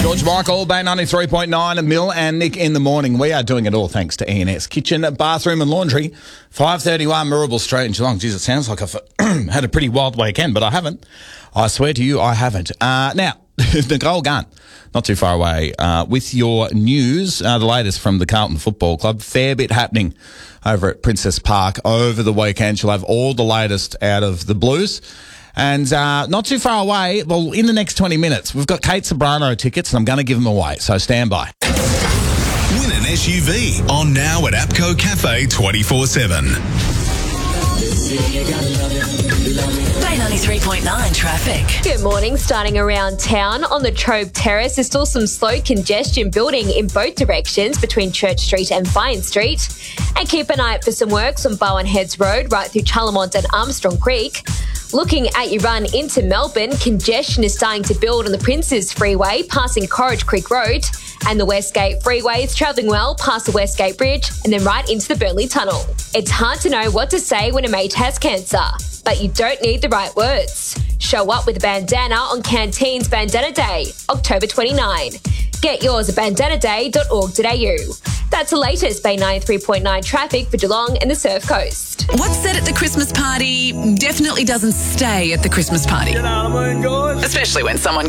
George Michael, Bay 93.9, Mill and Nick in the morning. We are doing it all thanks to E&S Kitchen, Bathroom and Laundry, 531 Mirrable Street in Geelong. Geez, it sounds like I've had a pretty wild weekend, but I haven't. I swear to you, I haven't. Now, Nicole Gunn, not too far away, with your news, the latest from the Carlton Football Club. Fair bit happening over at Princess Park over the weekend. She'll have all the latest out of the Blues. And not too far away, well, in the next 20 minutes, we've got Kate Sobrano tickets, and I'm going to give them away, so stand by. Win an SUV on now at APCO Cafe 24/7. Bay 93.9 traffic. Good morning. Starting around town on the Trobe Terrace, there's still some slow congestion building in both directions between Church Street and Vine Street. And keep an eye out for some works on Bowen Heads Road right through Chullymont and Armstrong Creek. Looking at your run into Melbourne, congestion is starting to build on the Princes Freeway passing Corridge Creek Road, and the Westgate Freeway is travelling well past the Westgate Bridge and then right into the Burnley Tunnel. It's hard to know what to say when a mate has cancer, but you don't need the right words. Show up with a bandana on Canteen's Bandana Day, October 29. Get yours at bandanaday.org.au. That's the latest Bay 93.9 traffic for Geelong and the Surf Coast. What's said at the Christmas party definitely doesn't stay at the Christmas party. Especially when someone